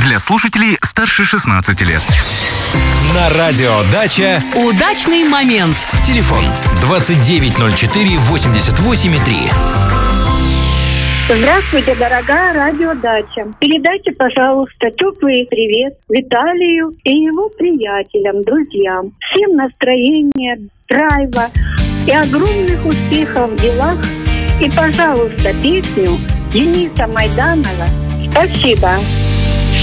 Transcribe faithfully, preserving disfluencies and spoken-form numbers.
Для слушателей старше шестнадцати лет. На радио «Дача» удачный момент. Телефон двадцать девять ноль четыре восемьдесят восемь три. Здравствуйте, дорогая радиодача. Передайте, пожалуйста, теплый привет Виталию и его приятелям, друзьям. Всем настроения, драйва и огромных успехов в делах. И, пожалуйста, песню Дениса Майданова «Спасибо».